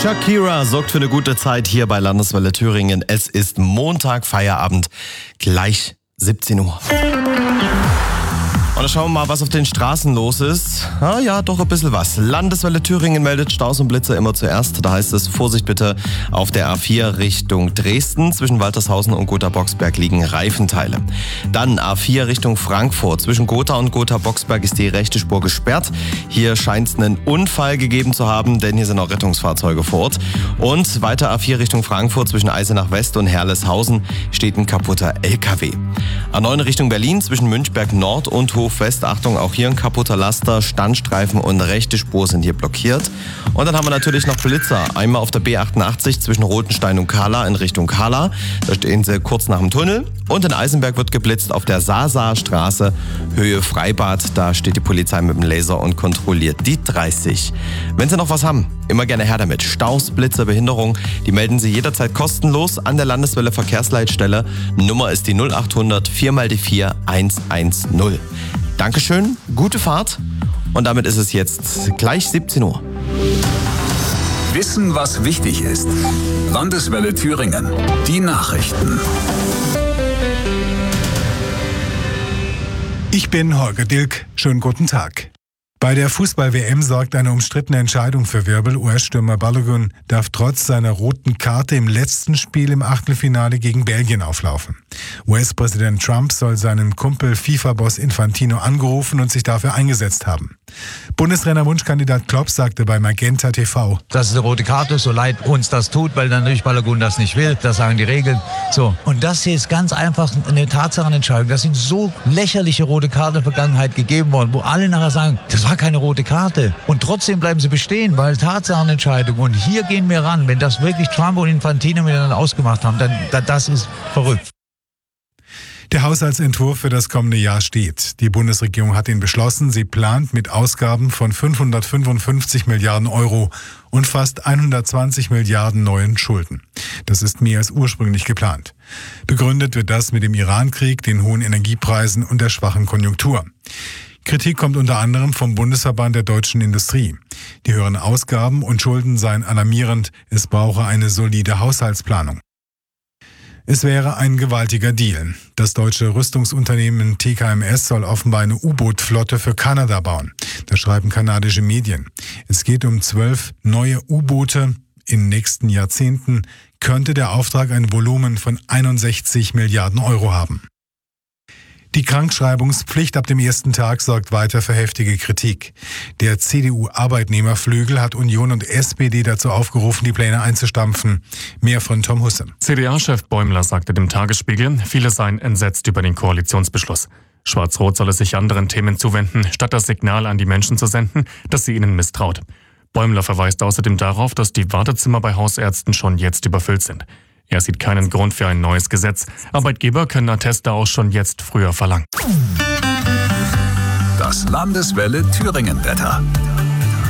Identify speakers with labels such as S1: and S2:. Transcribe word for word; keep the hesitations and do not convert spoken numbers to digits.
S1: Shakira sorgt für eine gute Zeit hier bei Landeswelle Thüringen. Es ist Montag, Feierabend, gleich siebzehn Uhr. Und dann schauen wir mal, was auf den Straßen los ist. Ah ja, doch ein bisschen was. Landeswelle Thüringen meldet Staus und Blitzer immer zuerst. Da heißt es, Vorsicht bitte auf der A vier Richtung Dresden. Zwischen Waltershausen und Gotha-Boxberg liegen Reifenteile. Dann A vier Richtung Frankfurt. Zwischen Gotha und Gotha-Boxberg ist die rechte Spur gesperrt. Hier scheint es einen Unfall gegeben zu haben, denn hier sind auch Rettungsfahrzeuge vor Ort. Und weiter A vier Richtung Frankfurt. Zwischen Eisenach West und Herleshausen steht ein kaputter L K W. A neun Richtung Berlin. Zwischen Münchberg Nord und Hof West. Achtung, auch hier ein kaputter Laster, Standstreifen und rechte Spur sind hier blockiert. Und dann haben wir natürlich noch Blitzer. Einmal auf der B achtundachtzig zwischen Rotenstein und Kahla in Richtung Kahla. Da stehen sie kurz nach dem Tunnel. Und in Eisenberg wird geblitzt auf der Sasa-Straße, Höhe Freibad. Da steht die Polizei mit dem Laser und kontrolliert die dreißig. Wenn Sie noch was haben, immer gerne her damit. Staus, Blitzer, Behinderung, die melden Sie jederzeit kostenlos an der Landeswelle Verkehrsleitstelle. Nummer ist die null achthundert vier mal die vier eins eins null. Dankeschön, gute Fahrt und damit ist es jetzt gleich siebzehn Uhr.
S2: Wissen, was wichtig ist. Landeswelle Thüringen. Die Nachrichten.
S3: Ich bin Holger Dilk. Schönen guten Tag. Bei der Fußball-W M sorgt eine umstrittene Entscheidung für Wirbel. U S-Stürmer Balogun darf trotz seiner roten Karte im letzten Spiel im Achtelfinale gegen Belgien auflaufen. U S-Präsident Trump soll seinen Kumpel FIFA-Boss Infantino angerufen und sich dafür eingesetzt haben. Bundestrainer-Wunschkandidat Klopp sagte bei Magenta T V:
S4: Das ist eine rote Karte, so leid uns das tut, weil dann natürlich Balogun das nicht will. Das sagen die Regeln. So. Und das hier ist ganz einfach eine Tatsachenentscheidung. Das sind so lächerliche rote Karten in der Vergangenheit gegeben worden, wo alle nachher sagen, das war keine rote Karte. Und trotzdem bleiben sie bestehen, weil Tatsachenentscheidung. Und hier gehen wir ran. Wenn das wirklich Trump und Infantino miteinander ausgemacht haben, dann, dann das ist verrückt.
S3: Der Haushaltsentwurf für das kommende Jahr steht. Die Bundesregierung hat ihn beschlossen. Sie plant mit Ausgaben von fünfhundertfünfundfünfzig Milliarden Euro und fast hundertzwanzig Milliarden neuen Schulden. Das ist mehr als ursprünglich geplant. Begründet wird das mit dem Iran-Krieg, den hohen Energiepreisen und der schwachen Konjunktur. Kritik kommt unter anderem vom Bundesverband der deutschen Industrie. Die höheren Ausgaben und Schulden seien alarmierend. Es brauche eine solide Haushaltsplanung. Es wäre ein gewaltiger Deal. Das deutsche Rüstungsunternehmen T K M S soll offenbar eine U-Boot-Flotte für Kanada bauen. Das schreiben kanadische Medien. Es geht um zwölf neue U-Boote. In den nächsten Jahrzehnten könnte der Auftrag ein Volumen von einundsechzig Milliarden Euro haben. Die Krankschreibungspflicht ab dem ersten Tag sorgt weiter für heftige Kritik. Der C D U-Arbeitnehmerflügel hat Union und S P D dazu aufgerufen, die Pläne einzustampfen. Mehr von Tom Husse.
S5: C D A-Chef Bäumler sagte dem Tagesspiegel, viele seien entsetzt über den Koalitionsbeschluss. Schwarz-Rot solle sich anderen Themen zuwenden, statt das Signal an die Menschen zu senden, dass sie ihnen misstraut. Bäumler verweist außerdem darauf, dass die Wartezimmer bei Hausärzten schon jetzt überfüllt sind. Er sieht keinen Grund für ein neues Gesetz. Arbeitgeber können Atteste auch schon jetzt früher verlangen.
S2: Das Landeswelle Thüringen Wetter.